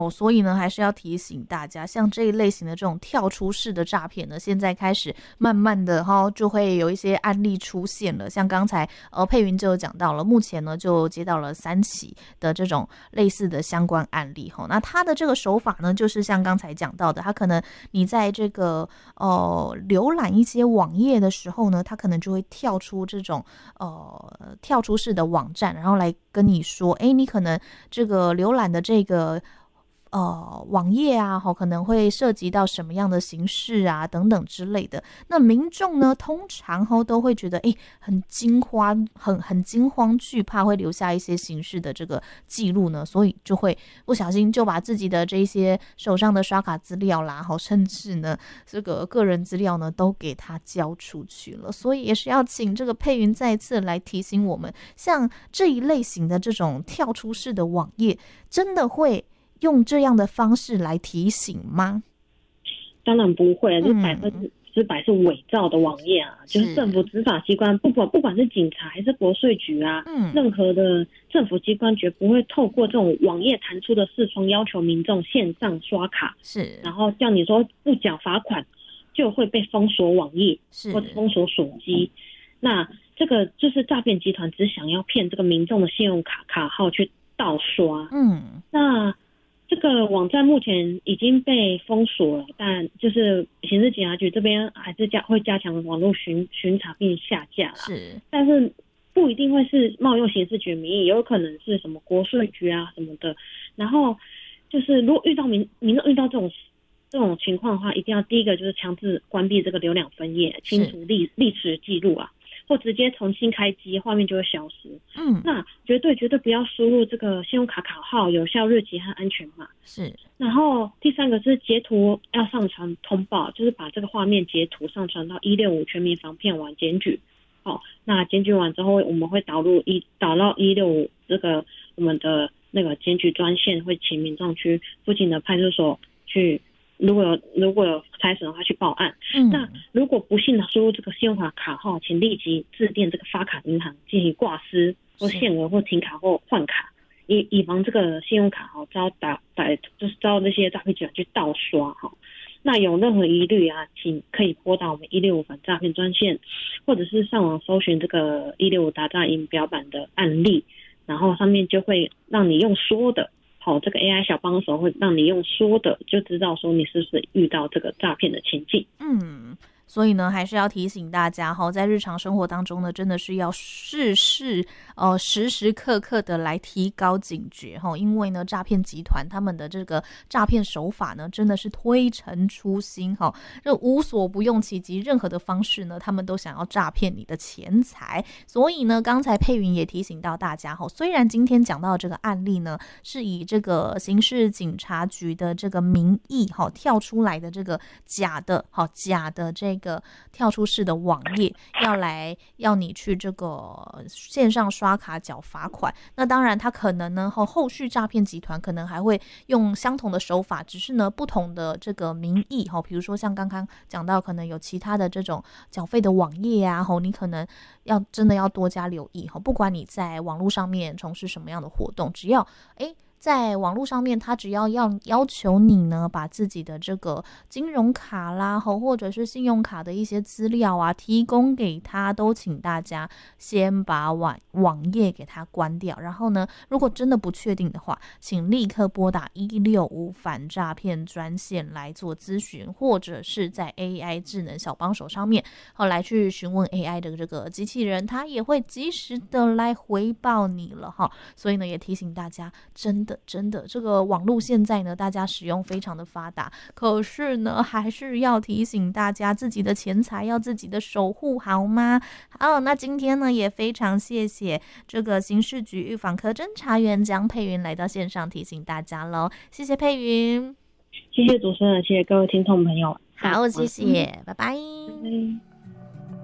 所以呢，还是要提醒大家，像这一类型的这种跳出式的诈骗呢，现在开始慢慢的就会有一些案例出现了。像刚才佩云就有讲到了，目前呢就接到了3起的这种类似的相关案例。那他的这个手法呢，就是像刚才讲到的，他可能你在这个浏览一些网页的时候呢，他可能就会跳出这种跳出式的网站，然后来跟你说，你可能这个浏览的这个网页啊，可能会涉及到什么样的形式啊等等之类的。那民众呢，通常都会觉得很惊慌，很惊慌惧怕，会留下一些形式的这个记录呢，所以就会不小心就把自己的这些手上的刷卡资料啦，甚至呢这个个人资料呢都给他交出去了。所以也是要请这个佩云再次来提醒我们，像这一类型的这种跳出式的网页，真的会用这样的方式来提醒吗？ 当然不会，这100%是伪造的网页啊！就是政府执法机关，不管是警察还是国税局啊，任何的政府机关绝不会透过这种网页弹出的视窗要求民众线上刷卡，然后叫你说不缴罚款就会被封锁网页或者封锁手机。那这个就是诈骗集团只想要骗这个民众的信用卡号去盗刷。那这个网站目前已经被封锁了，但就是刑事警察局这边还是会加强网络巡查并下架啦。但是不一定会是冒用刑事局名义，也有可能是什么国税局啊什么的。然后就是如果遇到民众遇到这种情况的话，一定要第一个就是强制关闭这个流量分页，清除历史记录啊。或直接重新开机，画面就会消失。那绝对不要输入这个信用卡卡号、有效日期和安全码。然后第3个是截图要上传通报，就是把这个画面截图上传到165全民防骗网检举。那检举完之后，我们会导到165这个我们的那个检举专线，会请民众去附近的派出所去。如果有财损的话去报案。那如果不幸的输入这个信用卡卡号，请立即致电这个发卡银行进行挂失或限额或停卡或换卡，以防这个信用卡就是遭那些诈骗集团去盗刷。那有任何疑虑啊，请可以拨打我们165反诈骗专线，或者是上网搜寻这个165打诈影表版的案例，然后上面就会让你用说的。这个 AI 小帮手会让你用说的就知道说你是不是遇到这个诈骗的情境。 所以呢，还是要提醒大家在日常生活当中呢，真的是要时时刻刻的来提高警觉因为呢，诈骗集团他们的这个诈骗手法呢，真的是推陈出新就无所不用其极，任何的方式呢，他们都想要诈骗你的钱财。所以呢，刚才佩云也提醒到大家虽然今天讲到这个案例呢，是以这个刑事警察局的这个名义跳出来的这个假的这个跳出式的网页，要你去这个线上刷卡缴罚款。那当然他可能呢后续诈骗集团可能还会用相同的手法，只是呢不同的这个名义比如说像刚刚讲到可能有其他的这种缴费的网页啊，你可能真的要多加留意不管你在网络上面从事什么样的活动，只要在网络上面，他只要求你呢，把自己的这个金融卡啦，或者是信用卡的一些资料啊，提供给他，都请大家先把网页给他关掉。然后呢，如果真的不确定的话，请立刻拨打165反诈骗专线来做咨询，或者是在 AI 智能小帮手上面，来去询问 AI 的这个机器人，他也会及时的来回报你了所以呢，也提醒大家，真的这个网络现在呢，大家使用非常的发达，可是呢还是要提醒大家，自己的钱财要自己的守护好吗？好，那今天呢也非常谢谢这个刑事局预防科侦查员江佩云来到线上提醒大家咯。谢谢佩云。 谢谢主持人，谢谢各位听众朋友。 好，谢谢，拜拜。